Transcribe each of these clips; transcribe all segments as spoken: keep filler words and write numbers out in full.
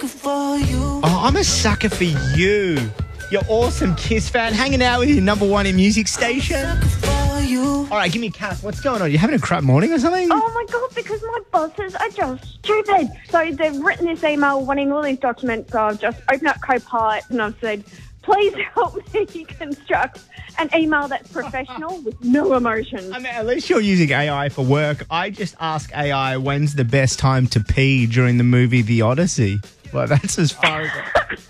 for you. Oh, I'm a sucker for you. You're awesome Kiss fan, hanging out with your number one in music station. For you. All right, give me a Kath. What's going on? You having a crap morning or something? Oh my God, because my bosses are just stupid. So they've written this email wanting all these documents. So I've just opened up Copilot and I've said, please help me construct an email that's professional with no emotion. I mean, at least you're using A I for work. I just ask A I when's the best time to pee during the movie The Odyssey. Well, that's as far as...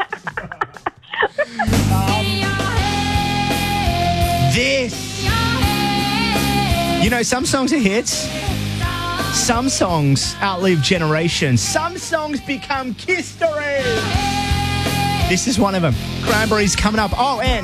This. You know, some songs are hits. Some songs outlive generations. Some songs become history. This is one of them. Cranberries coming up. Oh, and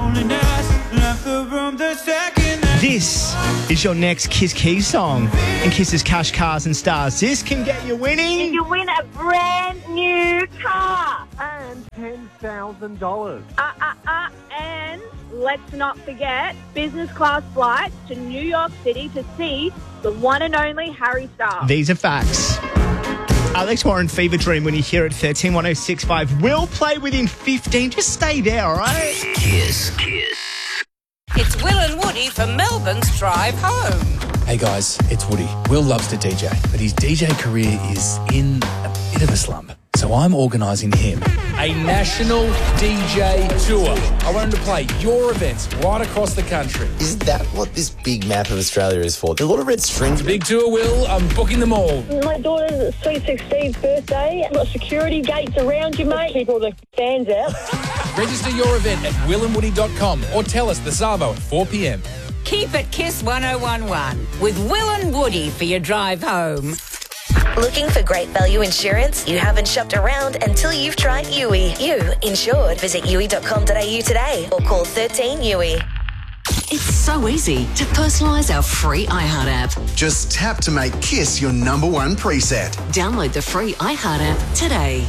this is your next Kiss Keys song in Kiss's Cash, Cars and Stars. This can get you winning. You win a brand new car. And ten thousand dollars. Uh, uh, uh, and let's not forget business class flights to New York City to see the one and only Harry Styles. These are facts. Alex Warren, Fever Dream, when you hear it, thirteen one oh six five. We'll play within fifteen. Just stay there, all right? Kiss. Kiss. It's Will and Woody for Melbourne's Drive Home. Hey guys, it's Woody. Will loves to D J, but his D J career is in a bit of a slump. So I'm organising him a national D J tour. I want him to play your events right across the country. Is that what this big map of Australia is for? There's a lot of red strings. Big tour, Will. I'm booking them all. My daughter's sweet sixteenth birthday. I've got security gates around you, mate. Keep all the fans out. Register your event at will and woody dot com or tell us the Savo at four p.m. Keep it Kiss one oh one one with Will and Woody for your drive home. Looking for great value insurance? You haven't shopped around until you've tried U I. You insured. Visit U I dot com dot a u today or call thirteen U I. It's so easy to personalise our free iHeart app. Just tap to make Kiss your number one preset. Download the free iHeart app today.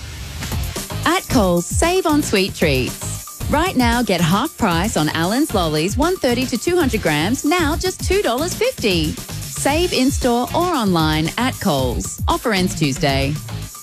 At Coles, save on sweet treats. Right now, get half price on Allen's Lollies, one thirty to two hundred grams, now just two dollars fifty. Save in-store or online at Coles. Offer ends Tuesday.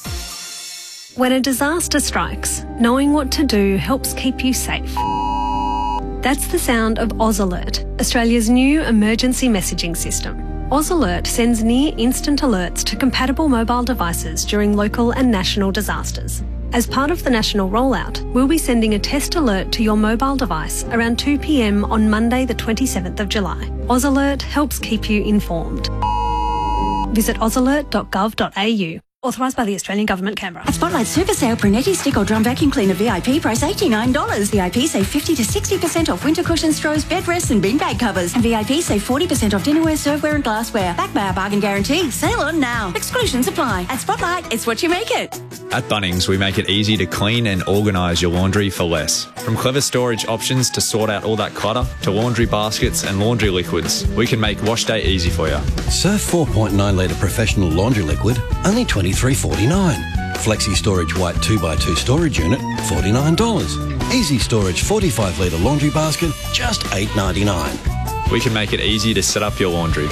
When a disaster strikes, knowing what to do helps keep you safe. That's the sound of Oz Alert, Australia's new emergency messaging system. Oz Alert sends near-instant alerts to compatible mobile devices during local and national disasters. As part of the national rollout, we'll be sending a test alert to your mobile device around two p.m. on Monday the twenty-seventh of July. Oz Alert helps keep you informed. Visit oz alert dot gov dot a u. Authorised by the Australian Government, Canberra. At Spotlight Super Sale, Brunetti Stick or Drum Vacuum Cleaner V I P price eighty-nine dollars. V I P save fifty to sixty percent off winter cushions, throws, bed rests and beanbag covers. And V I P save forty percent off dinnerware, serveware and glassware. Backed by our bargain guarantee. Sale on now. Exclusions apply. At Spotlight, it's what you make it. At Bunnings, we make it easy to clean and organise your laundry for less. From clever storage options to sort out all that clutter, to laundry baskets and laundry liquids, we can make wash day easy for you. Surf four point nine litre professional laundry liquid, only twenty-three forty-nine. Flexi Storage White two by two storage unit, forty-nine dollars. Easy Storage forty-five litre laundry basket, just eight ninety-nine. We can make it easy to set up your laundry.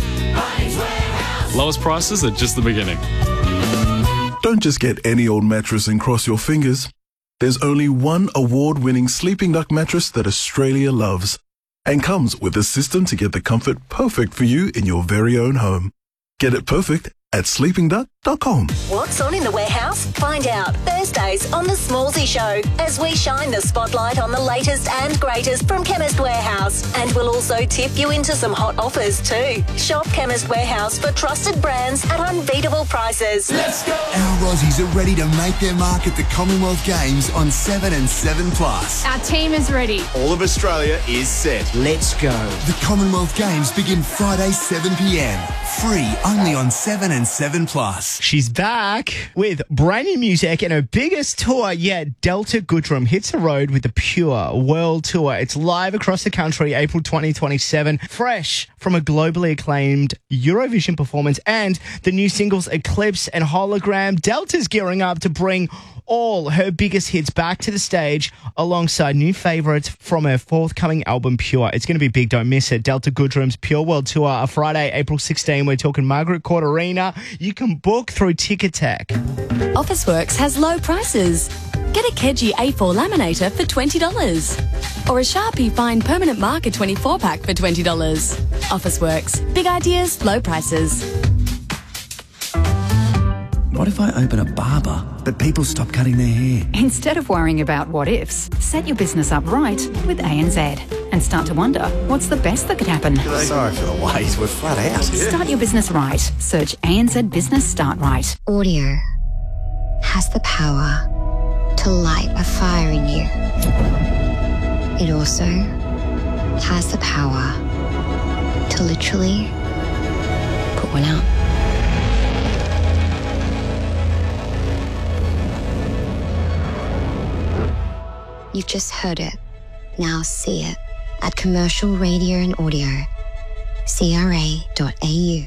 Lowest prices are just the beginning. Don't just get any old mattress and cross your fingers. There's only one award-winning Sleeping Duck mattress that Australia loves and comes with a system to get the comfort perfect for you in your very own home. Get it perfect at sleeping duck dot com. What's on in the warehouse? Find out Thursdays on The Smallsy Show as we shine the spotlight on the latest and greatest from Chemist Warehouse. And we'll also tip you into some hot offers too. Shop Chemist Warehouse for trusted brands at unbeatable prices. Let's go! Our Aussies are ready to make their mark at the Commonwealth Games on seven and seven plus. Our team is ready. All of Australia is set. Let's go. The Commonwealth Games begin Friday seven p.m. Free only on seven and seven plus. She's back with brand new music and her biggest tour yet. Delta Goodrem hits the road with the Pure World Tour. It's live across the country, April twenty twenty-seven. Fresh from a globally acclaimed Eurovision performance and the new singles Eclipse and Hologram, Delta's gearing up to bring all her biggest hits back to the stage alongside new favourites from her forthcoming album, Pure. It's going to be big, don't miss it. Delta Goodrum's Pure World Tour, a Friday, April sixteenth. We're talking Margaret Court Arena. You can book through Ticketek. Officeworks has low prices. Get a Keji A four laminator for twenty dollars. Or a Sharpie Fine Permanent Marker twenty-four pack for twenty dollars. Officeworks. Big ideas, low prices. What if I open a barber, but people stop cutting their hair? Instead of worrying about what ifs, set your business up right with A N Z and start to wonder what's the best that could happen. Sorry for the wait, we're flat out. Start your business right. Search A N Z Business Start Right. Audio has the power to light a fire in you. It also has the power to literally put one out. You've just heard it. Now see it at Commercial Radio and Audio, C R A dot A U.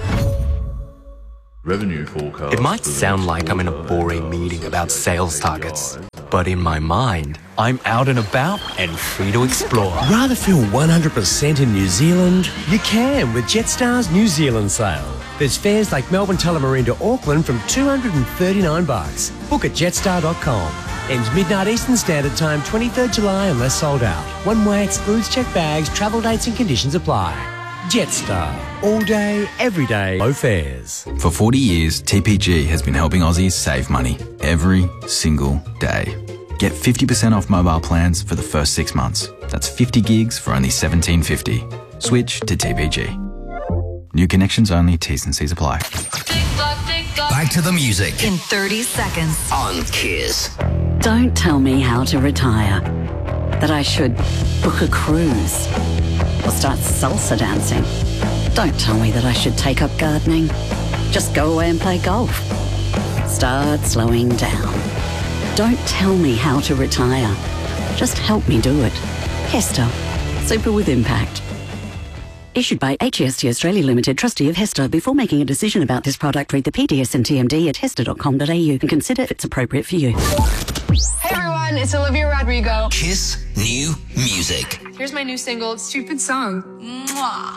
Revenue forecast. It might sound like I'm in a boring meeting about sales targets, but in my mind, I'm out and about and free to explore. Rather feel one hundred percent in New Zealand? You can with Jetstar's New Zealand sale. There's fares like Melbourne Tullamarine to Auckland from two hundred thirty-nine bucks. Book at jetstar dot com. Ends midnight Eastern Standard Time, twenty-third July unless sold out. One way excludes checked bags, travel dates and conditions apply. Jetstar. All day, every day, low fares. For forty years, T P G has been helping Aussies save money every single day. Get fifty percent off mobile plans for the first six months. That's fifty gigs for only seventeen fifty. Switch to T P G. New connections only, T's and C's apply. Back to the music. In thirty seconds. On Kiss. Don't tell me how to retire. That I should book a cruise or start salsa dancing. Don't tell me that I should take up gardening. Just go away and play golf. Start slowing down. Don't tell me how to retire. Just help me do it. Hester. Super with impact. Issued by H E S T Australia Limited, trustee of Hester. Before making a decision about this product, read the P D S and T M D at hester dot com dot a u and consider if it's appropriate for you. Hey everyone, it's Olivia Rodrigo. Kiss New Music. Here's my new single, Stupid Song. Mwah.